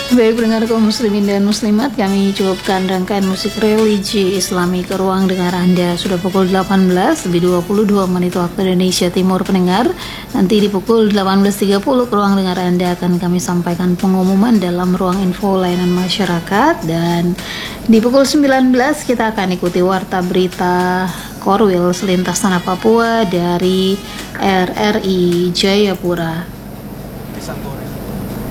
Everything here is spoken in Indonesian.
Baik pendengar kaum muslimin dan muslimat, kami cukupkan rangkaian musik religi Islami ke ruang dengar Anda. Sudah pukul 18 lebih 22 menit waktu Indonesia Timur pendengar. Nanti di pukul 18.30 ke ruang dengar Anda akan kami sampaikan pengumuman dalam ruang info layanan masyarakat, dan di pukul 19 kita akan ikuti warta berita Korwil selintas tanah Papua dari RRI Jayapura. Pisang goreng.